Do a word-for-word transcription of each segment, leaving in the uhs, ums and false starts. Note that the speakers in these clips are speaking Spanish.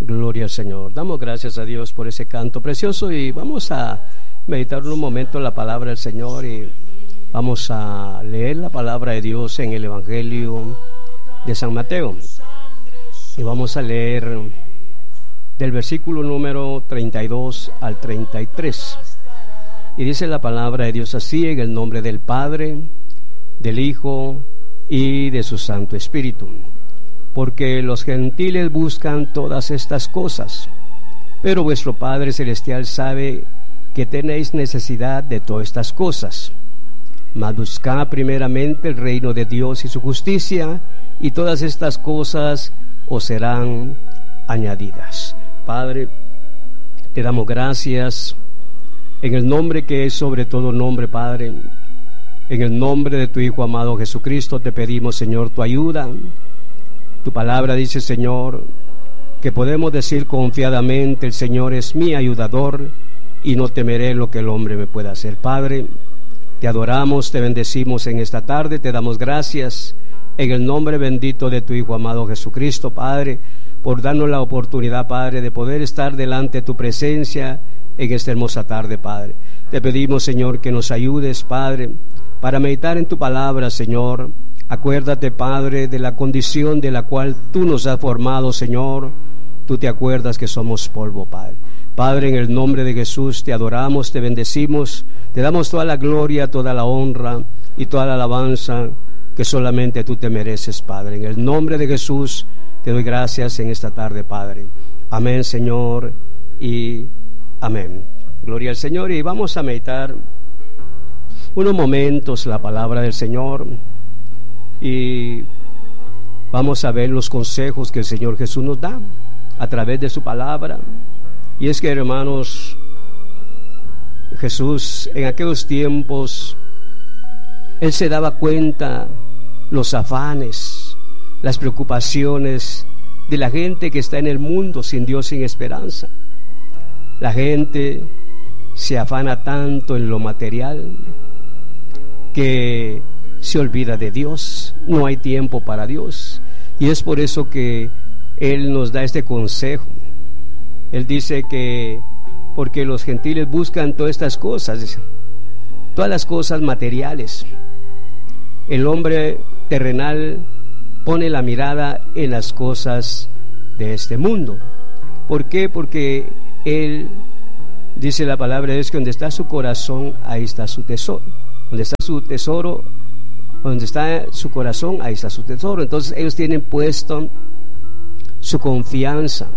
Gloria al Señor. Damos gracias a Dios por ese canto precioso y vamos a meditar un momento en la palabra del Señor y vamos a leer la palabra de Dios en el Evangelio de San Mateo. Y vamos a leer del versículo número treinta y dos al treinta y tres. Y dice la palabra de Dios así: en el nombre del Padre, del Hijo y de su Santo Espíritu. Porque los gentiles buscan todas estas cosas, pero vuestro Padre Celestial sabe que tenéis necesidad de todas estas cosas. Mas buscad primeramente el reino de Dios y su justicia, y todas estas cosas os serán añadidas. Padre, te damos gracias en el nombre que es sobre todo nombre, Padre. En el nombre de tu Hijo amado Jesucristo te pedimos, Señor, tu ayuda. Tu palabra dice, Señor, que podemos decir confiadamente: el Señor es mi ayudador y no temeré lo que el hombre me pueda hacer. Padre, te adoramos, te bendecimos en esta tarde, te damos gracias en el nombre bendito de tu Hijo amado Jesucristo, Padre, por darnos la oportunidad, Padre, de poder estar delante de tu presencia en esta hermosa tarde, Padre. Te pedimos, Señor, que nos ayudes, Padre, para meditar en tu palabra, Señor. Acuérdate, Padre, de la condición de la cual tú nos has formado, Señor. Tú te acuerdas que somos polvo, Padre. Padre, en el nombre de Jesús te adoramos, te bendecimos, te damos toda la gloria, toda la honra y toda la alabanza que solamente tú te mereces, Padre. En el nombre de Jesús te doy gracias en esta tarde, Padre. Amén, Señor, y amén. Gloria al Señor. Y vamos a meditar unos momentos la palabra del Señor. Y vamos a ver los consejos que el Señor Jesús nos da a través de su palabra. Y es que, hermanos, Jesús en aquellos tiempos, Él se daba cuenta los afanes, las preocupaciones de la gente que está en el mundo sin Dios, sin esperanza. La gente se afana tanto en lo material que se olvida de Dios, no hay tiempo para Dios. Y es por eso que Él nos da este consejo. Él dice que porque los gentiles buscan todas estas cosas, todas las cosas materiales. El hombre terrenal pone la mirada en las cosas de este mundo. ¿Por qué? Porque Él dice la palabra de Dios que donde está su corazón, ahí está su tesoro. Donde está su tesoro, donde está su corazón, ahí está su tesoro. Entonces ellos tienen puesto su confianza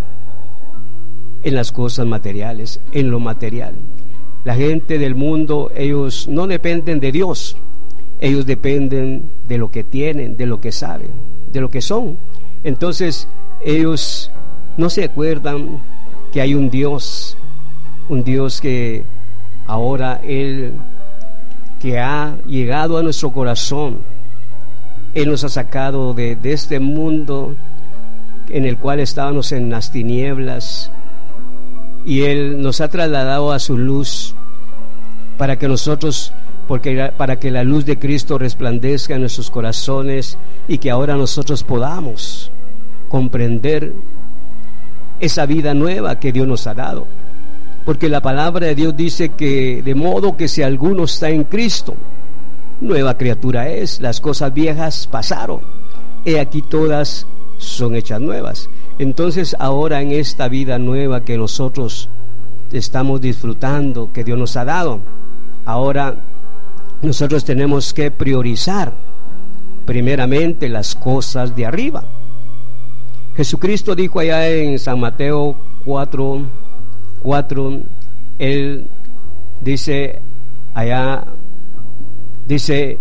en las cosas materiales, en lo material. La gente del mundo, ellos no dependen de Dios, ellos dependen de lo que tienen, de lo que saben, de lo que son. Entonces ellos no se acuerdan que hay un Dios, un Dios que ahora Él, que ha llegado a nuestro corazón. Él nos ha sacado de, de este mundo en el cual estábamos en las tinieblas, y Él nos ha trasladado a su luz para que nosotros, porque para que la luz de Cristo resplandezca en nuestros corazones y que ahora nosotros podamos comprender esa vida nueva que Dios nos ha dado. Porque la palabra de Dios dice que de modo que si alguno está en Cristo, nueva criatura es, las cosas viejas pasaron, he aquí todas son hechas nuevas. Entonces ahora en esta vida nueva que nosotros estamos disfrutando, que Dios nos ha dado, ahora nosotros tenemos que priorizar primeramente las cosas de arriba. Jesucristo dijo allá en San Mateo cuatro, cuatro, Él dice allá, dice,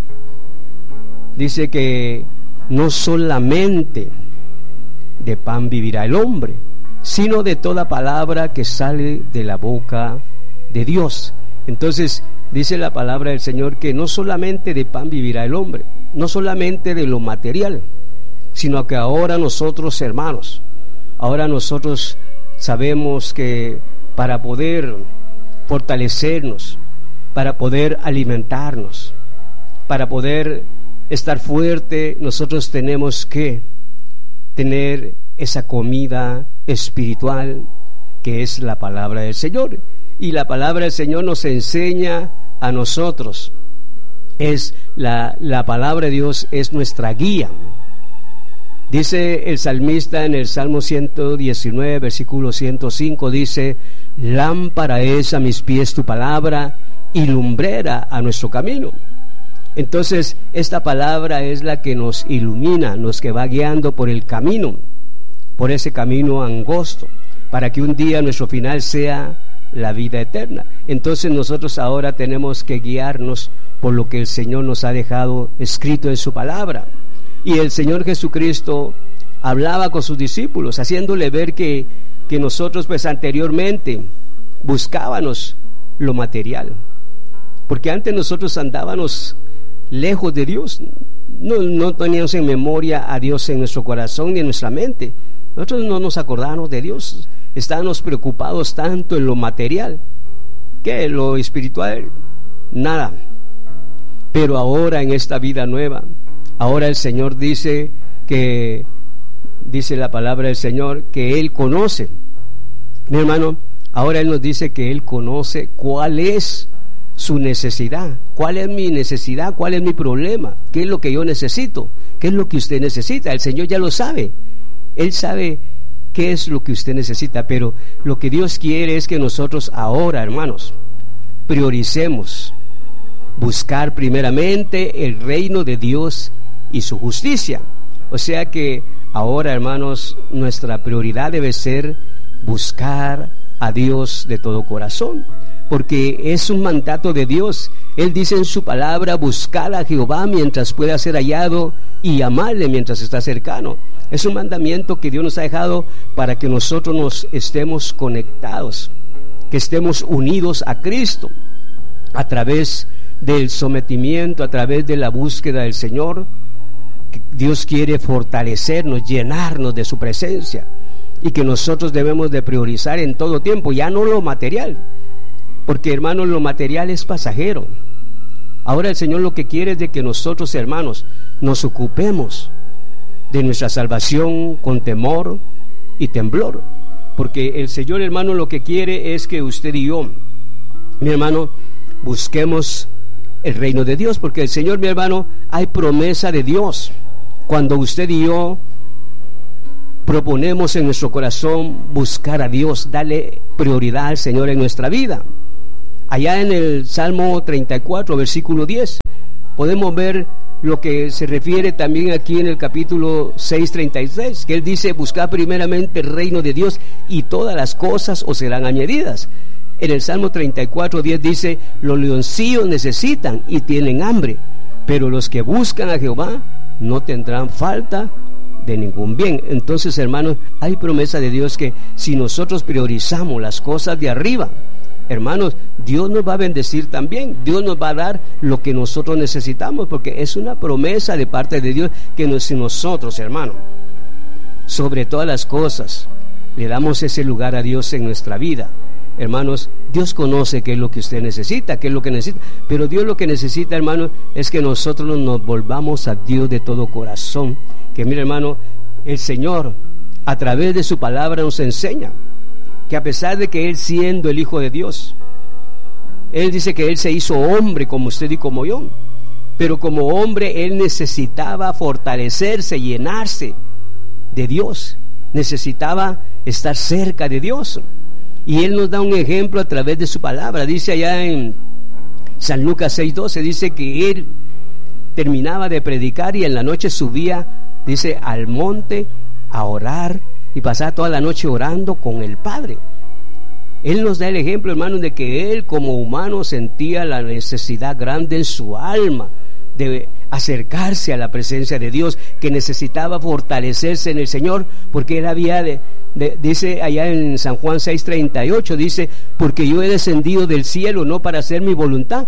dice que no solamente de pan vivirá el hombre, sino de toda palabra que sale de la boca de Dios. Entonces dice la palabra del Señor que no solamente de pan vivirá el hombre, no solamente de lo material, sino que ahora nosotros, hermanos, ahora nosotros sabemos que para poder fortalecernos, para poder alimentarnos, para poder estar fuerte, nosotros tenemos que tener esa comida espiritual que es la palabra del Señor. Y la palabra del Señor nos enseña a nosotros. Es la, la palabra de Dios es nuestra guía. Dice el salmista en el Salmo ciento diecinueve, versículo ciento cinco, dice: lámpara es a mis pies tu palabra y lumbrera a nuestro camino. Entonces, esta palabra es la que nos ilumina, nos que va guiando por el camino, por ese camino angosto, para que un día nuestro final sea la vida eterna. Entonces nosotros ahora tenemos que guiarnos por lo que el Señor nos ha dejado escrito en su palabra. Y el Señor Jesucristo hablaba con sus discípulos, haciéndole ver que, que nosotros pues anteriormente buscábamos lo material, porque antes nosotros andábamos lejos de Dios, no, no teníamos en memoria a Dios en nuestro corazón ni en nuestra mente. Nosotros no nos acordábamos de Dios, estábamos preocupados tanto en lo material que en lo espiritual nada. Pero ahora en esta vida nueva, ahora el Señor dice que, dice la palabra del Señor, que Él conoce. Mi hermano, ahora Él nos dice que Él conoce cuál es su necesidad, cuál es mi necesidad, cuál es mi problema, qué es lo que yo necesito, qué es lo que usted necesita. El Señor ya lo sabe, Él sabe qué es lo que usted necesita, pero lo que Dios quiere es que nosotros ahora, hermanos, prioricemos buscar primeramente el reino de Dios y su justicia. O sea que ahora, hermanos, nuestra prioridad debe ser buscar a Dios de todo corazón, porque es un mandato de Dios. Él dice en su palabra: buscar a Jehová mientras pueda ser hallado y amarle mientras está cercano. Es un mandamiento que Dios nos ha dejado para que nosotros nos estemos conectados, que estemos unidos a Cristo a través del sometimiento, a través de la búsqueda del Señor. Dios quiere fortalecernos, llenarnos de su presencia, y que nosotros debemos de priorizar en todo tiempo, ya no lo material, porque hermanos, lo material es pasajero. Ahora el Señor lo que quiere es de que nosotros, hermanos, nos ocupemos de nuestra salvación con temor y temblor, porque el Señor, hermano, lo que quiere es que usted y yo, mi hermano, busquemos el reino de Dios, porque el Señor, mi hermano, hay promesa de Dios. Cuando usted y yo proponemos en nuestro corazón buscar a Dios, darle prioridad al Señor en nuestra vida. Allá en el Salmo treinta y cuatro, versículo diez, podemos ver lo que se refiere también aquí en el capítulo seis, treinta y seis, que Él dice: buscad primeramente el reino de Dios y todas las cosas os serán añadidas. En el Salmo treinta y cuatro, diez dice: los leoncillos necesitan y tienen hambre, pero los que buscan a Jehová no tendrán falta de ningún bien. Entonces, hermanos, hay promesa de Dios que si nosotros priorizamos las cosas de arriba, hermanos, Dios nos va a bendecir también. Dios nos va a dar lo que nosotros necesitamos, porque es una promesa de parte de Dios que nos, si nosotros, hermanos, sobre todas las cosas, le damos ese lugar a Dios en nuestra vida. Hermanos, Dios conoce qué es lo que usted necesita, qué es lo que necesita, pero Dios lo que necesita, hermanos, es que nosotros nos volvamos a Dios de todo corazón. Que mire, hermano, el Señor a través de su palabra nos enseña que a pesar de que Él, siendo el Hijo de Dios, Él dice que Él se hizo hombre como usted y como yo, pero como hombre Él necesitaba fortalecerse, llenarse de Dios, necesitaba estar cerca de Dios. Y Él nos da un ejemplo a través de su palabra. Dice allá en San Lucas seis doce, dice que Él terminaba de predicar y en la noche subía, dice, al monte a orar, y pasaba toda la noche orando con el Padre. Él nos da el ejemplo, hermanos, de que Él como humano sentía la necesidad grande en su alma de acercarse a la presencia de Dios, que necesitaba fortalecerse en el Señor, porque Él había de, de, dice allá en San Juan seis treinta y ocho, dice: porque yo he descendido del cielo no para hacer mi voluntad,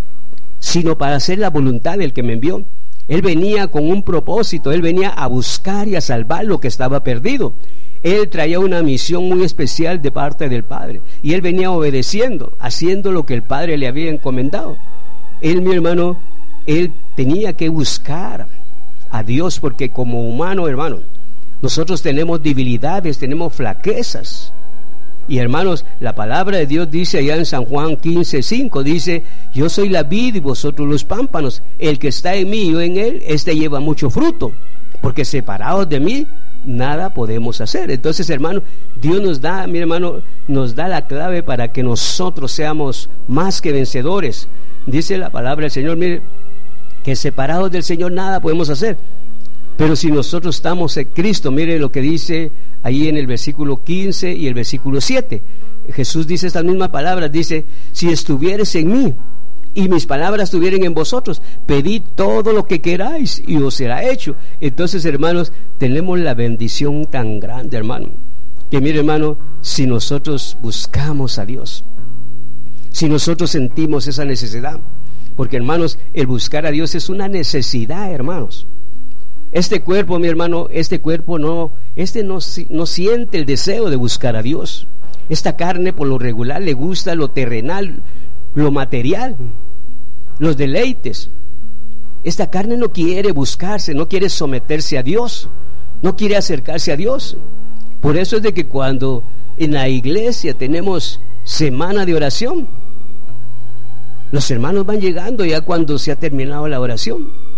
sino para hacer la voluntad del que me envió. Él venía con un propósito, Él venía a buscar y a salvar lo que estaba perdido. Él traía una misión muy especial de parte del Padre, y Él venía obedeciendo, haciendo lo que el Padre le había encomendado. Él, mi hermano, Él tenía que buscar a Dios, porque como humano, hermano, Nosotros tenemos debilidades, tenemos flaquezas. Y hermanos, la palabra de Dios dice allá en San Juan quince cinco, dice: yo soy la vid y vosotros los pámpanos. El que está en mí y yo en él, este lleva mucho fruto, porque separados de mí nada podemos hacer. Entonces, hermano, Dios nos da, mi hermano, nos da la clave para que nosotros seamos más que vencedores. Dice la palabra del Señor, mire, que separados del Señor nada podemos hacer. Pero si nosotros estamos en Cristo, mire lo que dice ahí en el versículo quince y el versículo siete. Jesús dice estas mismas palabras, dice: si estuvieres en mí y mis palabras estuvieran en vosotros, pedid todo lo que queráis y os será hecho. Entonces, hermanos, tenemos la bendición tan grande, hermano, que mire, hermano, si nosotros buscamos a Dios, si nosotros sentimos esa necesidad, porque, hermanos, el buscar a Dios es una necesidad, hermanos. Este cuerpo, mi hermano, este cuerpo no, este no, no siente el deseo de buscar a Dios. Esta carne por lo regular le gusta lo terrenal, lo material, los deleites. Esta carne no quiere buscarse, no quiere someterse a Dios, no quiere acercarse a Dios. Por eso es de que cuando en la iglesia tenemos semana de oración, los hermanos van llegando ya cuando se ha terminado la oración.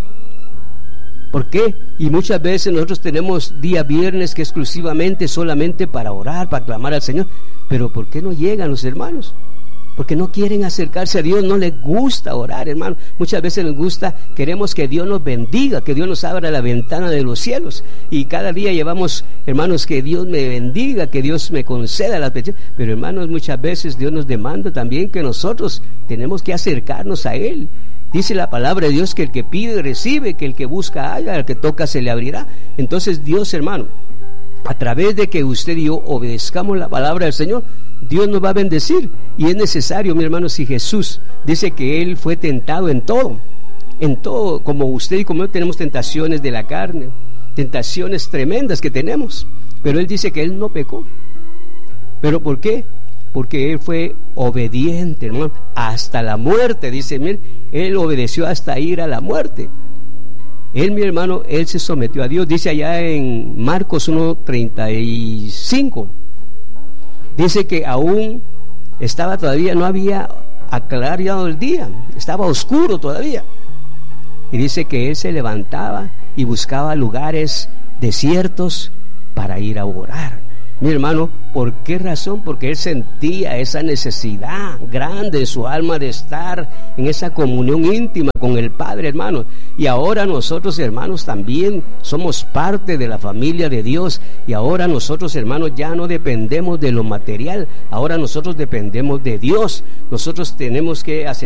¿Por qué? Y muchas veces nosotros tenemos día viernes que exclusivamente solamente para orar, para clamar al Señor. Pero ¿por qué no llegan los hermanos? Porque no quieren acercarse a Dios, no les gusta orar, hermano. Muchas veces les gusta, queremos que Dios nos bendiga, que Dios nos abra la ventana de los cielos. Y cada día llevamos, hermanos, que Dios me bendiga, que Dios me conceda las peticiones. Pero, hermanos, muchas veces Dios nos demanda también que nosotros tenemos que acercarnos a Él. Dice la palabra de Dios que el que pide recibe, que el que busca halla, al que toca se le abrirá. Entonces Dios, hermano, a través de que usted y yo obedezcamos la palabra del Señor, Dios nos va a bendecir. Y es necesario, mi hermano, si Jesús dice que Él fue tentado en todo, en todo, como usted y como yo tenemos tentaciones de la carne, tentaciones tremendas que tenemos, pero Él dice que Él no pecó. ¿Pero por qué? Porque Él fue obediente, hermano, hasta la muerte. Dice, mire, Él obedeció hasta ir a la muerte. Él, mi hermano, Él se sometió a Dios. Dice allá en Marcos uno treinta y cinco, dice que aún estaba todavía, no había aclarado el día, estaba oscuro todavía. Y dice que Él se levantaba y buscaba lugares desiertos para ir a orar. Mi hermano, ¿por qué razón? Porque Él sentía esa necesidad grande en su alma de estar en esa comunión íntima con el Padre, hermano. Y ahora nosotros, hermanos, también somos parte de la familia de Dios. Y ahora nosotros, hermanos, ya no dependemos de lo material. Ahora nosotros dependemos de Dios. Nosotros tenemos que hacer